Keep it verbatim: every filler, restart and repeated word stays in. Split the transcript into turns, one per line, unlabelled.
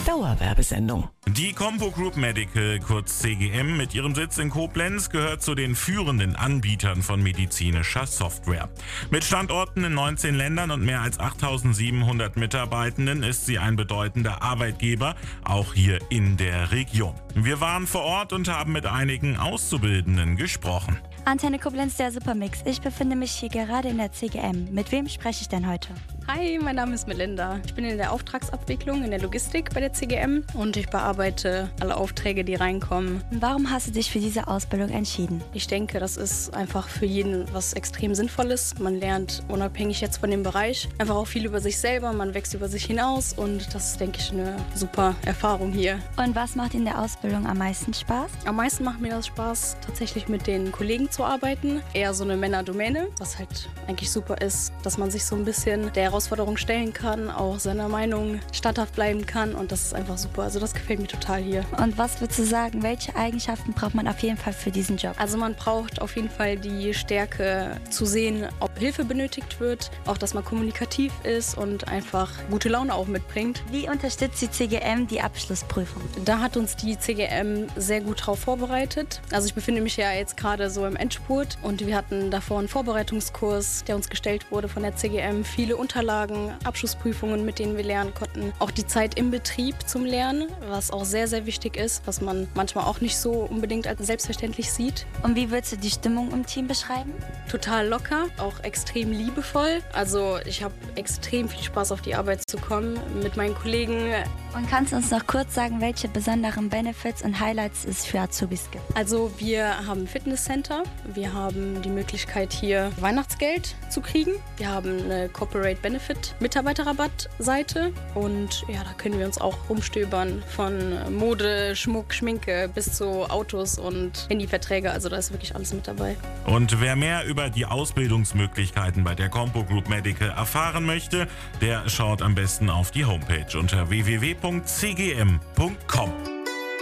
Dauerwerbesendung.
Die Compo Group Medical, kurz C G M, mit ihrem Sitz in Koblenz gehört zu den führenden Anbietern von medizinischer Software. Mit Standorten in neunzehn Ländern und mehr als achttausendsiebenhundert Mitarbeitenden ist sie ein bedeutender Arbeitgeber, auch hier in der Region. Wir waren vor Ort und haben mit einigen Auszubildenden gesprochen.
Antenne Koblenz, der Supermix. Ich befinde mich hier gerade in der C G M. Mit wem spreche ich denn heute?
Hi, mein Name ist Melinda. Ich bin in der Auftragsabwicklung, in der Logistik bei der C G M und ich bearbeite alle Aufträge, die reinkommen.
Warum hast du dich für diese Ausbildung entschieden?
Ich denke, das ist einfach für jeden was extrem Sinnvolles. Man lernt unabhängig jetzt von dem Bereich einfach auch viel über sich selber, man wächst über sich hinaus und das ist, denke ich, eine super Erfahrung hier.
Und was macht in der Ausbildung am meisten Spaß?
Am meisten macht mir das Spaß, tatsächlich mit den Kollegen zu arbeiten. Eher so eine Männerdomäne, was halt eigentlich super ist, dass man sich so ein bisschen der Herausforderung stellen kann, auch seiner Meinung standhaft bleiben kann und das ist einfach super. Also das gefällt mir total hier.
Und was würdest du sagen, welche Eigenschaften braucht man auf jeden Fall für diesen Job?
Also man braucht auf jeden Fall die Stärke zu sehen, ob Hilfe benötigt wird, auch dass man kommunikativ ist und einfach gute Laune auch mitbringt.
Wie unterstützt die C G M die Abschlussprüfung?
Da hat uns die C G M sehr gut drauf vorbereitet. Also ich befinde mich ja jetzt gerade so im Endspurt und wir hatten davor einen Vorbereitungskurs, der uns gestellt wurde von der C G M. Viele Unterlagen, Abschlussprüfungen, mit denen wir lernen konnten. Auch die Zeit im Betrieb zum Lernen, was auch sehr, sehr wichtig ist, was man manchmal auch nicht so unbedingt als selbstverständlich sieht.
Und wie würdest du die Stimmung im Team beschreiben?
Total locker, auch extrem liebevoll. Also ich habe extrem viel Spaß, auf die Arbeit zu kommen mit meinen Kollegen.
Und kannst du uns noch kurz sagen, welche besonderen Benefits und Highlights es für Azubis gibt?
Also wir haben ein Fitnesscenter, wir haben die Möglichkeit hier Weihnachtsgeld zu kriegen, wir haben eine Corporate Benefit Mitarbeiterrabattseite und ja, da können wir uns auch rumstöbern von Mode, Schmuck, Schminke bis zu Autos und Handyverträge, also da ist wirklich alles mit dabei.
Und wer mehr über die Ausbildungsmöglichkeiten bei der Compo Group Medical erfahren möchte, der schaut am besten auf die Homepage unter w w w punkt c g m punkt com.